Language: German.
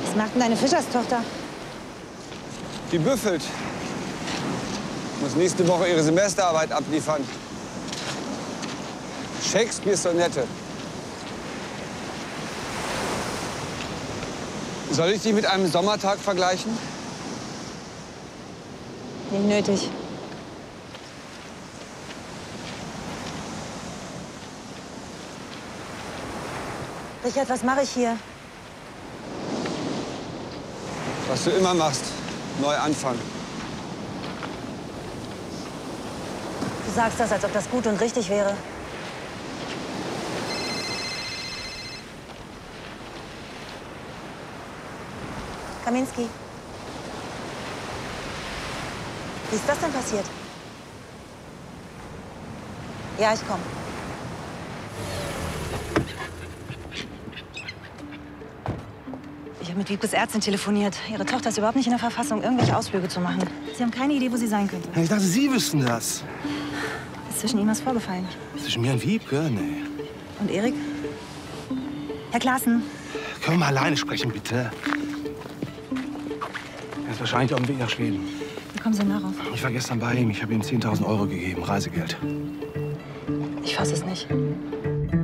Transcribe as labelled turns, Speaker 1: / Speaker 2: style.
Speaker 1: Was macht denn deine Fischerstochter?
Speaker 2: Die büffelt. Muss nächste Woche ihre Semesterarbeit abliefern. Shakespeare-Sonette. Soll ich die mit einem Sommertag vergleichen?
Speaker 1: Nicht nötig. Richard, was mache ich hier?
Speaker 2: Was du immer machst. Neu anfangen.
Speaker 1: Du sagst das, als ob das gut und richtig wäre. Kaminski. Wie ist das denn passiert? Ja, ich komme. Ich habe mit Wiebkes Ärztin telefoniert. Ihre Tochter ist überhaupt nicht in der Verfassung, irgendwelche Ausflüge zu machen. Sie haben keine Idee, wo sie sein könnte.
Speaker 3: Ich dachte, Sie wüssten das.
Speaker 1: Ist zwischen Ihnen was vorgefallen?
Speaker 3: Zwischen mir und Wiebke? Nee.
Speaker 1: Und Erik? Herr Klaassen.
Speaker 3: Können wir mal alleine sprechen, bitte? Er ist wahrscheinlich auf dem Weg nach Schweden.
Speaker 1: Wie kommen Sie denn darauf?
Speaker 3: Ich war gestern bei ihm. Ich habe ihm 10.000 € gegeben, Reisegeld.
Speaker 1: Ich fasse es nicht.